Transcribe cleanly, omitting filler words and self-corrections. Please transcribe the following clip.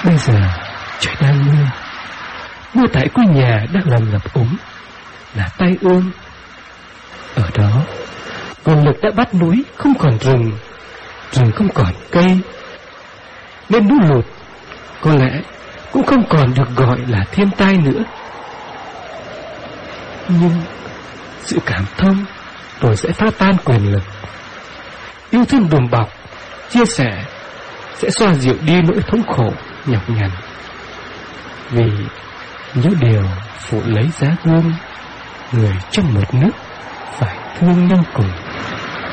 Bây giờ trời đang mưa. Mưa tại quê nhà đang làm ngập úng, là tai ương. Ở đó nguồn lực đã bắt núi không còn rừng, rừng không còn cây, nên lũ lụt có lẽ cũng không còn được gọi là thiên tai nữa. Nhưng sự cảm thông rồi sẽ phá tan quyền lực. Yêu thương đùm bọc, chia sẻ sẽ xoa dịu đi nỗi thống khổ nhọc nhằn. Vì những điều phụ lấy giá gươm, người trong một nước phải thương nhau cùng.